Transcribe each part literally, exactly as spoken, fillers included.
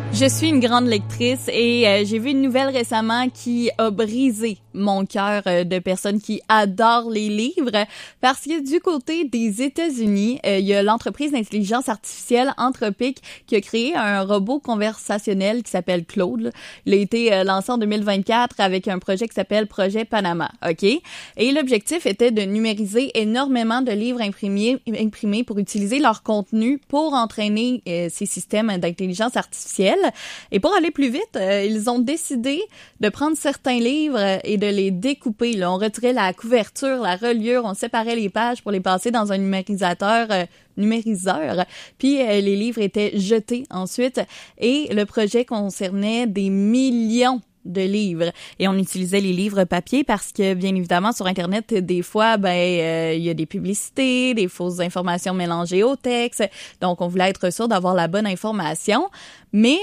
Je suis une grande lectrice et euh, j'ai vu une nouvelle récemment qui a brisé mon cœur euh, de personnes qui adorent les livres parce que du côté des États-Unis, euh, il y a l'entreprise d'intelligence artificielle Anthropic qui a créé un robot conversationnel qui s'appelle Claude. Il a été euh, lancé en deux mille vingt-quatre avec un projet qui s'appelle Projet Panama, OK? Et l'objectif était de numériser énormément de livres imprimés, imprimés pour utiliser leur contenu pour entraîner euh, ces systèmes d'intelligence artificielle. Et pour aller plus vite, euh, ils ont décidé de prendre certains livres et de les découper. Là. On retirait la couverture, la reliure, on séparait les pages pour les passer dans un numérisateur euh, numériseur. Puis euh, les livres étaient jetés ensuite. Et le projet concernait des millions de livres. Et on utilisait les livres papier parce que, bien évidemment, sur Internet, des fois, ben, euh, il y a des publicités, des fausses informations mélangées au texte. Donc, on voulait être sûr d'avoir la bonne information. Mais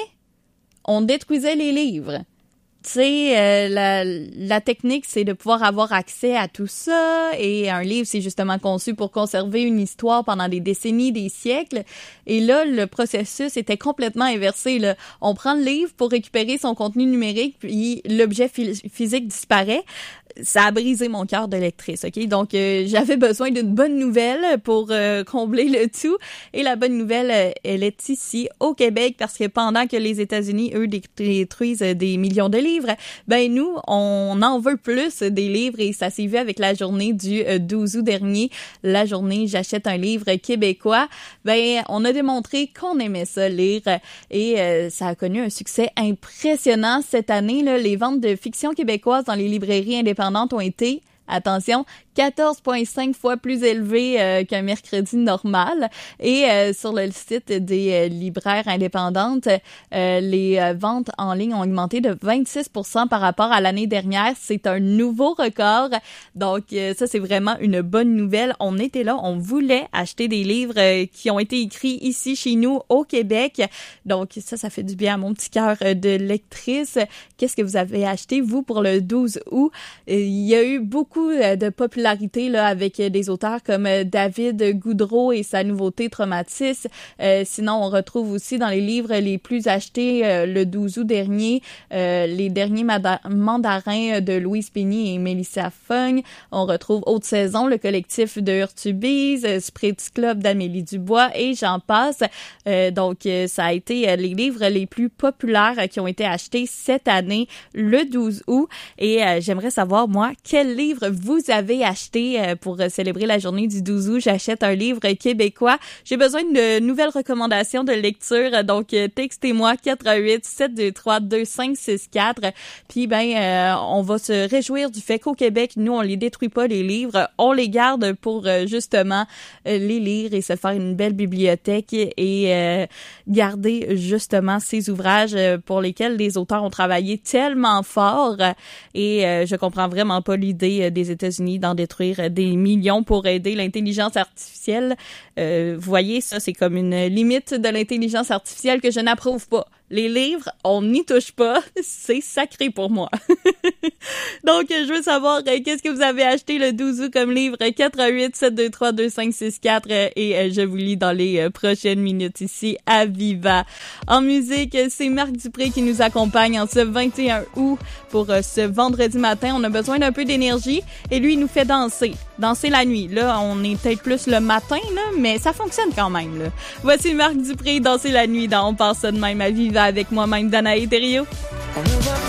on détruisait les livres. Tu sais, euh, la, la technique, c'est de pouvoir avoir accès à tout ça. Et un livre, c'est justement conçu pour conserver une histoire pendant des décennies, des siècles. Et là, le processus était complètement inversé. Là. On prend le livre pour récupérer son contenu numérique, puis l'objet physique disparaît. Ça a brisé mon cœur de lectrice, OK? Donc, euh, j'avais besoin d'une bonne nouvelle pour euh, combler le tout. Et la bonne nouvelle, euh, elle est ici, au Québec, parce que pendant que les États-Unis, eux, détruisent des millions de livres, ben nous, on en veut plus des livres et ça s'est vu avec la journée du douze août dernier, la journée J'achète un livre québécois. Ben, on a démontré qu'on aimait ça lire et euh, ça a connu un succès impressionnant cette année. Là, les ventes de fiction québécoise dans les librairies indépendantes ont été, attention, quatorze virgule cinq fois plus élevé euh, qu'un mercredi normal. Et euh, sur le site des euh, libraires indépendantes, euh, les euh, ventes en ligne ont augmenté de vingt-six pour cent par rapport à l'année dernière. C'est un nouveau record. Donc, euh, ça, c'est vraiment une bonne nouvelle. On était là, on voulait acheter des livres euh, qui ont été écrits ici, chez nous, au Québec. Donc, ça, ça fait du bien à mon petit cœur euh, de lectrice. Qu'est-ce que vous avez acheté, vous, pour le douze août? Euh, il y a eu beaucoup euh, de popularité là, avec des auteurs comme David Goudreau et sa nouveauté Traumatis. Euh, sinon, on retrouve aussi dans les livres les plus achetés euh, le douze août dernier, euh, les derniers mada- mandarins de Louise Pény et Mélissa Fung. On retrouve Haute Saison, le collectif de Urtubise, Spritz Club d'Amélie Dubois et j'en passe. Euh, donc, ça a été les livres les plus populaires qui ont été achetés cette année, le douze août. Et euh, j'aimerais savoir, moi, quel livre vous avez acheté pour célébrer la journée du douze août. J'achète un livre québécois. J'ai besoin de nouvelles recommandations de lecture. Donc, textez-moi quatre un huit, sept deux trois, deux cinq six quatre. Puis, ben, euh, on va se réjouir du fait qu'au Québec, nous, on les détruit pas, les livres. On les garde pour, euh, justement, euh, les lire et se faire une belle bibliothèque et euh, garder, justement, ces ouvrages pour lesquels les auteurs ont travaillé tellement fort. Et euh, je comprends vraiment pas l'idée des États-Unis d'en détruire des millions pour aider l'intelligence artificielle. Euh, vous voyez, ça, c'est comme une limite de l'intelligence artificielle que je n'approuve pas. Les livres, on n'y touche pas. C'est sacré pour moi. Donc, je veux savoir euh, qu'est-ce que vous avez acheté le douze août comme livre. quatre un huit, sept deux trois, deux cinq six quatre euh, et euh, je vous lis dans les euh, prochaines minutes ici à Viva. En musique, c'est Marc Dupré qui nous accompagne en ce vingt et un août pour euh, ce vendredi matin. On a besoin d'un peu d'énergie et lui, il nous fait danser. Danser la nuit. Là, on est peut-être plus le matin, là, mais ça fonctionne quand même. Là. Voici Marc Dupré, Danser la nuit dans On passe ça de même à Viva avec moi-même, Danae Thériault.